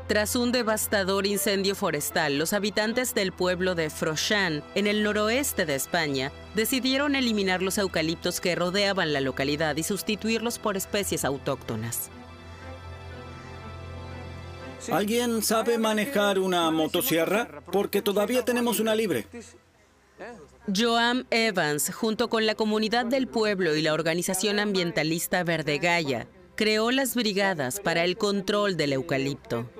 Tras un devastador incendio forestal, los habitantes del pueblo de Froixán, en el noroeste de España, decidieron eliminar los eucaliptos que rodeaban la localidad y sustituirlos por especies autóctonas. ¿Alguien sabe manejar una motosierra? Porque todavía tenemos una libre. Joan Evans, junto con la comunidad del pueblo y la organización ambientalista Verde Gaia, creó las brigadas para el control del eucalipto.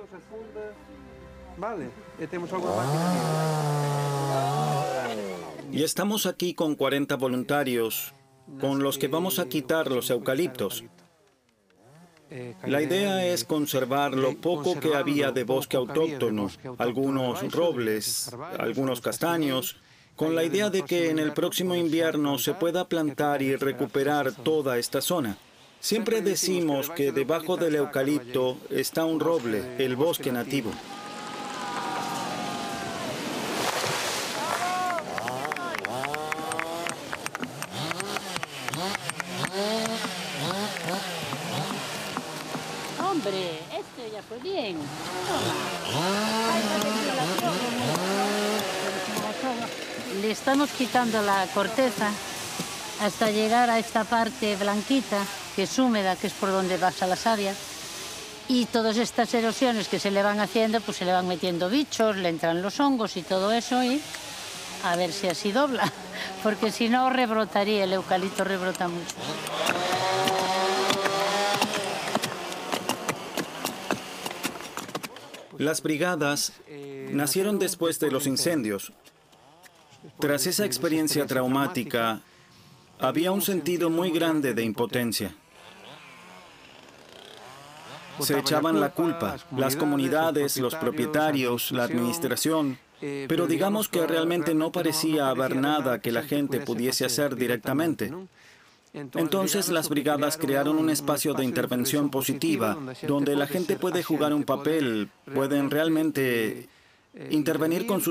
Y estamos aquí con 40 voluntarios con los que vamos a quitar los eucaliptos. La idea es conservar lo poco que había de bosque autóctono, algunos robles, algunos castaños, con la idea de que en el próximo invierno se pueda plantar y recuperar toda esta zona. Siempre decimos que debajo del eucalipto está un roble, el bosque nativo. Hombre, esto ya fue bien. Le estamos quitando la corteza hasta llegar a esta parte blanquita, que es húmeda, que es por donde pasa la savia. Y todas estas erosiones que se le van haciendo, pues se le van metiendo bichos, le entran los hongos y todo eso, y a ver si así dobla, porque si no rebrotaría, el eucalipto rebrota mucho. Las brigadas nacieron después de los incendios. Tras esa experiencia traumática, había un sentido muy grande de impotencia. Se echaban la culpa, las comunidades, los propietarios, la administración, pero digamos que realmente no parecía haber nada que la gente pudiese hacer directamente. Entonces las brigadas crearon un espacio de intervención positiva, donde la gente puede jugar un papel, pueden realmente intervenir con sus